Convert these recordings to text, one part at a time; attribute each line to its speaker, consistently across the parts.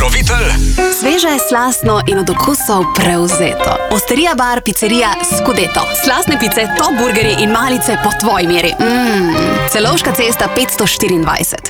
Speaker 1: pokrovitelj?
Speaker 2: Sveže, slastno in od okusov prevzeto. Osterija bar, pizzerija Scudeto. Slastne pice, top burgerji in malice po tvoji meri. Celovška cesta 524.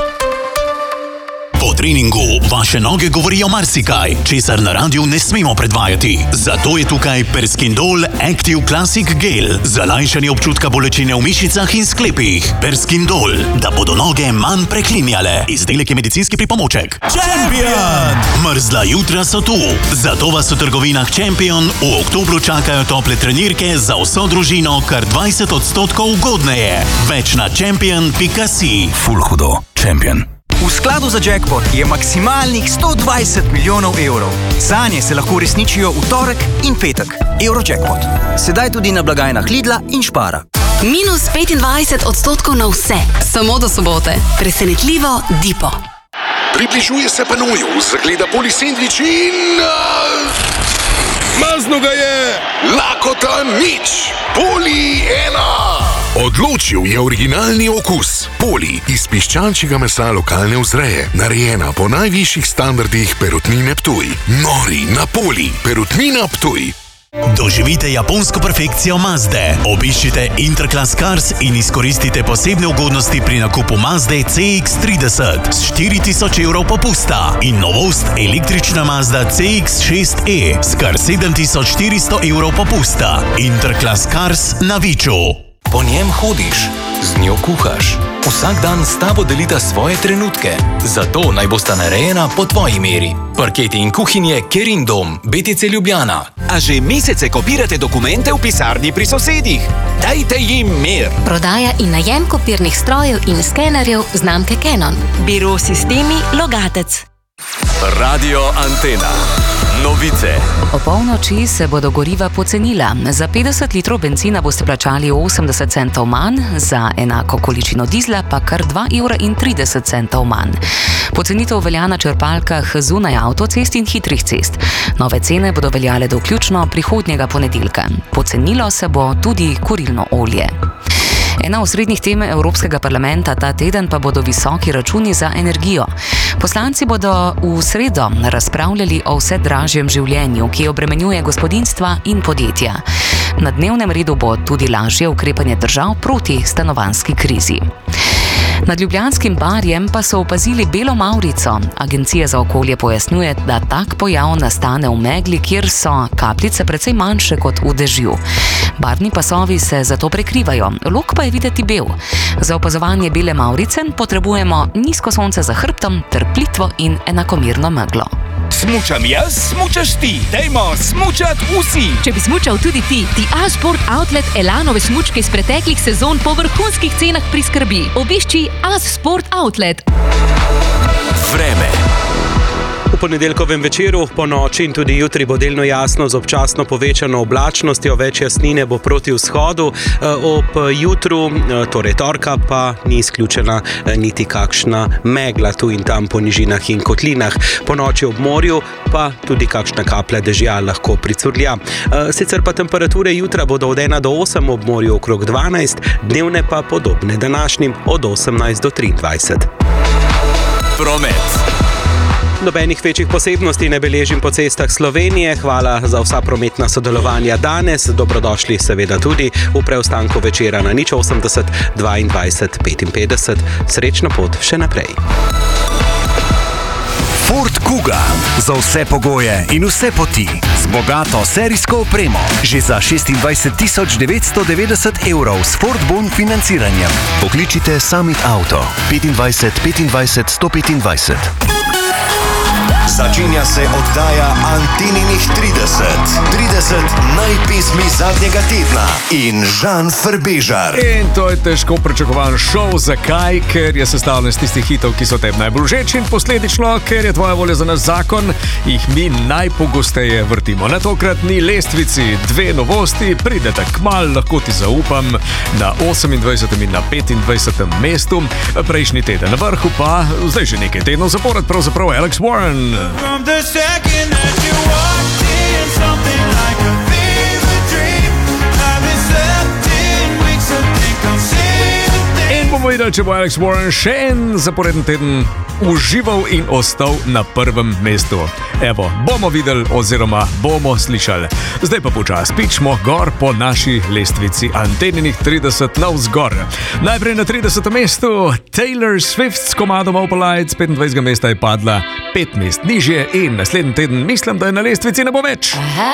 Speaker 3: Po treningu vaše noge govorijo marsikaj, česar na radiju ne smemo predvajati. Zato je tukaj Perskindol Active Classic Gel za lajšanje občutka bolečine v mišicah in sklepih. Perskindol, da bodo noge manj preklinjale. Izdelek je medicinski pripomoček. Champion! Mrzla jutra so tu. Zato vas v trgovinah Champion v oktobru čakajo tople trenirke za vso družino kar 20% ugodneje. Več na champion.si.
Speaker 1: Ful hudo. Champion.
Speaker 4: V skladu za jackpot je maksimalnih 120 milijonov evrov. Sanje se lahko uresničijo v torek in petek. Eurojackpot. Sedaj tudi na blagajnah Lidla in Spara.
Speaker 2: Minus 25% na vse. Samo do sobote. Presenetljivo Dipo.
Speaker 5: Približuje se Panoju, zagleda Poli sendvič in... mazno ga je! Lakota nič! Poli 1! Odločil je originalni okus. Poli iz piščančjega mesa lokalne vzreje, narejena po najvišjih standardih Perutnine Ptuj. Nori na Poli, Perutnina Ptuj.
Speaker 3: Doživite japonsko perfekcijo Mazde. Obiščite Interclass Cars in izkoristite posebne ugodnosti pri nakupu Mazde CX-30 s 4000 evrov popusta in novost električna Mazda CX-6e s kar 7400 evrov popusta. Interclass Cars na Viču.
Speaker 1: Po njem hodiš, z njo kuhaš. Vsak dan s tabo delita svoje trenutke. Zato naj bosta narejena po tvoji meri. Parketi in kuhinje Kerindom, BTC Ljubljana.
Speaker 6: A že mesece kopirate dokumente v pisarni pri sosedih? Dajte jim mir.
Speaker 7: Prodaja in najem kopirnih strojev in skenerjev znamke Canon. Biro Sistemi Logatec.
Speaker 1: Radio Antena. Novice.
Speaker 8: O polnoči se bodo goriva pocenila. Za 50 litrov bencina boste plačali 80 centov manj, za enako količino dizla pa kar 2,30 € manj. Pocenitev velja na črpalkah zunaj avtocest in hitrih cest. Nove cene bodo veljale do vključno prihodnjega ponedeljka. Pocenilo se bo tudi kurilno olje. Ena osrednjih tem Evropskega parlamenta ta teden pa bodo visoki računi za energijo. Poslanci bodo v sredo razpravljali o vse dražjem življenju, ki obremenjuje gospodinjstva in podjetja. Na dnevnem redu bo tudi lažje ukrepanje držav proti stanovanjski krizi. Nad ljubljanskim barjem pa so opazili belo mavrico. Agencija za okolje pojasnjuje, da tak pojav nastane v megli, kjer so kapljice precej manjše kot v dežju. Barvni pasovi se zato prekrivajo, lok pa je videti bel. Za opazovanje bele mavrice potrebujemo nizko sonce za hrbtom ter plitvo in enakomerno meglo.
Speaker 6: Smučam jaz, smučaš ti. Dajmo smučat vsi.
Speaker 9: Če bi smučal tudi ti A-Sport Outlet Elanove smučke iz preteklih sezon po vrhunskih cenah priskrbi. Obišči A-Sport Outlet.
Speaker 1: Vreme.
Speaker 10: V ponedeljkovem večeru, po noči in tudi jutri bo delno jasno z občasno povečano oblačnostjo, več jasnine bo proti vzhodu. Ob jutru, torej torka, pa ni izključena niti kakšna megla tu in tam po nižinah in kotlinah. Po noči ob morju pa tudi kakšna kaplja dežja lahko pricurlja. Sicer pa temperature jutra bodo od 1 do 8, ob morju okrog 12, dnevne pa podobne današnjim od 18 do 23.
Speaker 1: Promet.
Speaker 10: Nobenih večjih posebnosti ne beležim po cestah Slovenije. Hvala za vsa prometna sodelovanja danes. Dobrodošli seveda tudi v preostanku večera na 080 22 55. Srečno pot še naprej.
Speaker 11: Ford Kuga. Za vse pogoje in vse poti. Z bogato serijsko opremo. Že za 26.990 evrov s Ford Bon financiranjem. Pokličite Summit Auto 25 25 125.
Speaker 12: Začenja se oddaja Antininih 30. 30 najpesmi zadnjega tedna in Žan Frbežar.
Speaker 13: In to je težko pričakovan šov. Zakaj? Ker je sestavljen iz tistih hitov, ki so tebi najbolj všeč in posledično, ker je tvoja volja za naš zakon, jih mi najpogosteje vrtimo. Na tokratni lestvici 2 novosti, pridete kmalu, lahko ti zaupam, na 28. in na 25. mestu. Prejšnji teden na vrhu pa, zdaj že nekaj tednov zapored, pravzaprav Alex Warren.
Speaker 14: From the second that you walked in, something like a fever dream. I've been slept in weeks, I think I'll see the thing.
Speaker 13: bomo videli, če bo Alex Warren še en zaporeden teden užival in ostal na prvem mestu. Evo, bomo videli oziroma bomo slišali. Zdaj pa počas pičmo gor po naši lestvici Anteninih 30 navzgor. Najprej na 30. mestu Taylor Swift s komadom Opal Lights, 25. mesta je padla 5 mest nižje in naslednji teden mislim, da je na lestvici ne bo več.